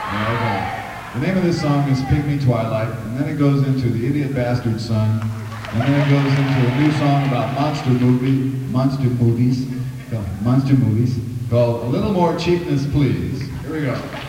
Okay. The name of this song is Pygmy Twilight, and then it goes into The Idiot Bastard Son, and then it goes into a new song about monster movies, called A Little More Cheapness Please. Here we go.